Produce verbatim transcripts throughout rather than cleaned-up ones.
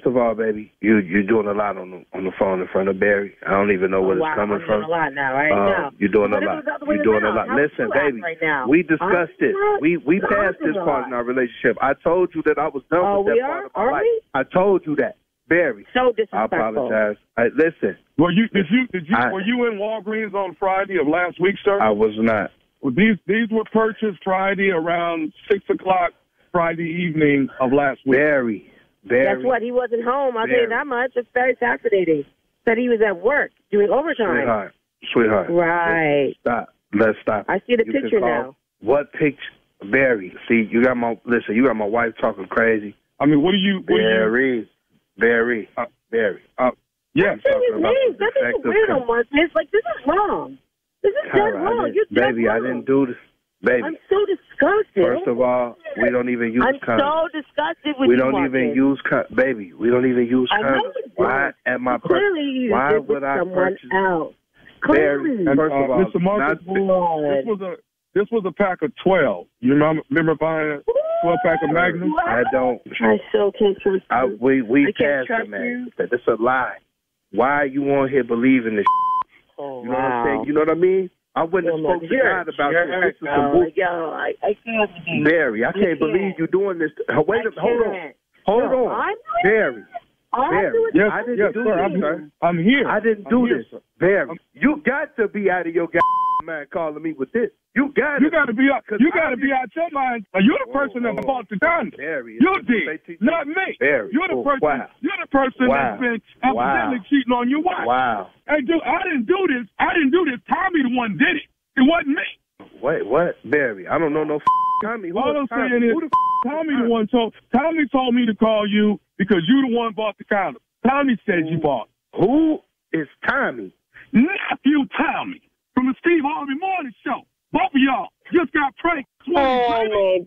of all, baby, you, you're doing a lot on the, on the phone in front of Barry. I don't even know where oh, it's wow. coming I'm from. doing a lot now, right? Um, now. You're doing but a lot. You're doing a now. lot. How Listen, baby, right now? we discussed I'm it. We we passed this part in our relationship. I told you that I was done oh, with that we part are? of my are life. We? I told you that. Barry. So I disrespectful. apologize. I, listen. Well, you did you did you I, were you in Walgreens on Friday of last week, sir? I was not. Well, these these were purchased Friday around six o'clock Friday evening of last week. Barry. Barry. Guess what? He wasn't home. I'll Barry. tell you that much. It's very fascinating. Said he was at work doing overtime. Sweetheart. Sweetheart. Right. Stop. Let's stop. I see the you picture now. What picture? Barry. See, you got my listen. You got my wife talking crazy. I mean, what do you? What Barry. Do you, Barry. Uh, Barry. Uh, yes. That's his name. That is weird on one. It's like this is wrong. This is dead wrong. You're dead baby, wrong. I didn't do this. Baby. I'm so disgusted. First of all, we don't even use I'm condoms. so disgusted with we you, don't Marcus. even use condoms. Baby, we don't even use I know condoms. you Why at my purchase? Clearly you Why did would with I someone purchase? else. Barry, Clearly. first of all, Mister Marcus, not, this was a this was a pack of twelve. You remember, remember buying a twelve pack of Magnum? I don't. I so can't trust you. I, we we I can't passed trust it, man. you. That's a lie. Why you on here believing this? Oh, You know wow. what I'm saying? You know what I mean? I wouldn't have spoke to God about this. This is some bull- Yo, I, I can't. Barry, I can't, can't. believe you doing this. Wait a I hold on. can't. Hold No, on. I'm doing Barry. I'm Barry. doing Yes, I didn't yes, do sir. this, I'm, sir. I'm here. I didn't I'm do here, this. sir. Barry, I'm, you got to be out of your goddamn mind calling me with this. You got You got to be out. You got to I be out your mind. You're the person whoa, that whoa. bought the condom. Barry, You it's gonna say did, to you. not me. Barry, You're the oh, person. wow. You're the person Wow. that's been Wow. evidently cheating on your wife. Wow. Hey, dude, I didn't do this. I didn't do this. Tommy the one did it. It wasn't me. Wait, what? Barry, I don't know no f- Tommy. Who All is I'm Tommy? saying is, Who the f- Tommy the one told Tommy told me to call you because you the one bought the condom. Tommy said you bought. Who is Tommy? Nephew Tommy from the Steve Harvey Morning Show. Both of y'all just got pranked. Oh, my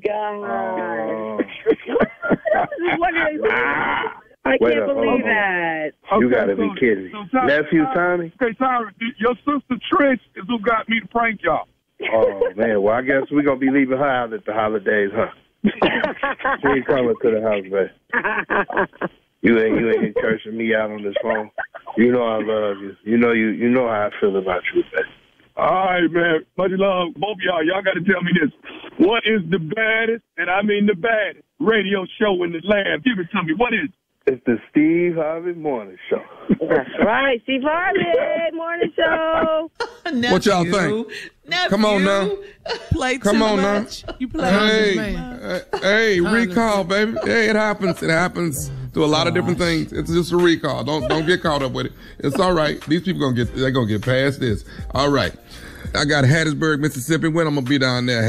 God. I Wait can't up, hold believe on. that. You Okay, gotta so- be kidding. so Tommy- Nephew Tommy? Okay, Tyra, your sister Trish is who got me to prank y'all. Oh, man. Well, I guess we're going to be leaving her out at the holidays, huh? She ain't coming to the house, man. You ain't you ain't cursing me out on this phone. You know I love you. You know you you know how I feel about you, man. All right, man. Much love. Both of y'all, y'all got to tell me this. What is the baddest, and I mean the baddest, radio show in the land? Give it to me. What is it? It's the Steve Harvey Morning Show. That's right. Steve Harvey, Morning Show. Nephew, What y'all think? Nephew, Come on now. Play too Come on now. much. You play Hey, man. uh, hey, recall, baby. Hey, it happens. It happens to a lot of different things. It's just a recall. Don't don't get caught up with it. It's all right. These people gonna get they're gonna get past this. All right. I got Hattiesburg, Mississippi. When I'm gonna be down there,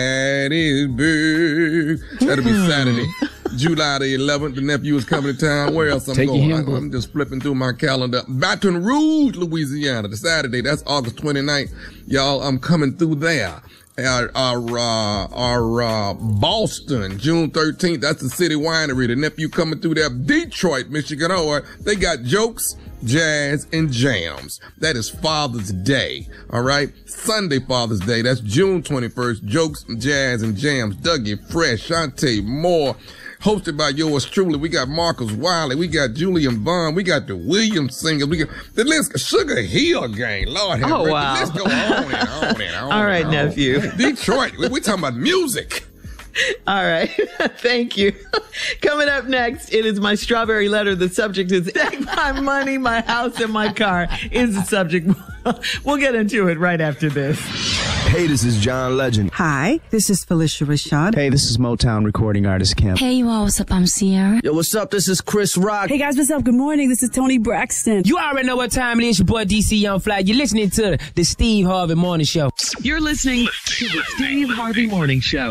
Hattiesburg. That'll be Saturday, July the eleventh. The nephew is coming to town. Where else I'm Take going? your I, handbook. I'm just flipping through my calendar. Baton Rouge, Louisiana. The Saturday. That's August twenty-ninth. Y'all, I'm coming through there. Our, our, uh, our, uh, Boston, June thirteenth. That's the City Winery. The nephew coming through there. Detroit, Michigan. Oh, they got jokes, jazz, and jams. That is Father's Day. All right. Sunday Father's Day. That's June twenty-first. Jokes, jazz, and jams. Dougie Fresh, Shantae Moore. Hosted by yours truly. We got Marcus Wiley. We got Julian Vaughn. We got the Williams singers. We got the list. Sugar Hill Gang. Lord have Oh, mercy. wow. The list go on and on and on. All right, and on. nephew. Detroit. We, we talking about music. All right. Thank you. Coming up next, it is my strawberry letter. The subject is my money, my house, and my car is the subject. We'll get into it right after this. Hey, this is John Legend. Hi, this is Felicia Rashad. Hey, this is Motown recording artist Kim. Hey, you all, what's up? I'm Sierra. Yo, what's up? This is Chris Rock. Hey guys, what's up? Good morning. This is Tony Braxton. You already know what time it is. Your boy D C Young Fly. You're listening to the Steve Harvey Morning Show. You're listening to the Steve Harvey Morning Show.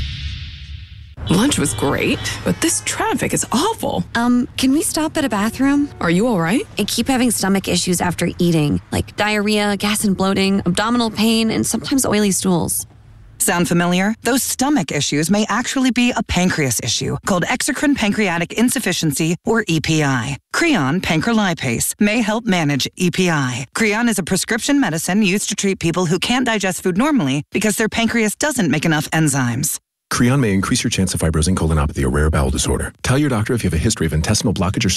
Lunch was great, but this traffic is awful. Um, can we stop at a bathroom? Are you all right? I keep having stomach issues after eating, like diarrhea, gas and bloating, abdominal pain, and sometimes oily stools. Sound familiar? Those stomach issues may actually be a pancreas issue called exocrine pancreatic insufficiency, or E P I. Creon pancrelipase may help manage E P I. Creon is a prescription medicine used to treat people who can't digest food normally because their pancreas doesn't make enough enzymes. Creon may increase your chance of fibrosing colonopathy, a rare bowel disorder. Tell your doctor if you have a history of intestinal blockage or